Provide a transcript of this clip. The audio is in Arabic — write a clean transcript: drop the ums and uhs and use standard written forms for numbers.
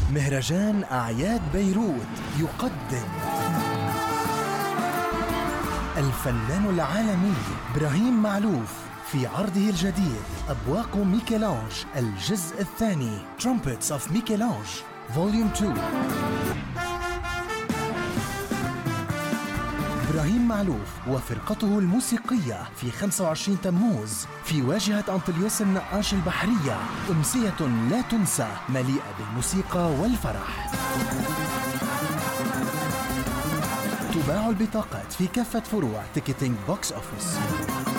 مهرجان أعياد بيروت يقدم الفنان العالمي إبراهيم معلوف في عرضه الجديد أبواق ميكелانج الجزء الثاني Trumpets of Michel-Ange Volume 2. إبراهيم معلوف وفرقته الموسيقية في 25 تموز في واجهة أنطليوس النقاش البحرية، أمسية لا تنسى مليئة بالموسيقى والفرح. تباع البطاقات في كافة فروع تيكتينج بوكس أوفيس.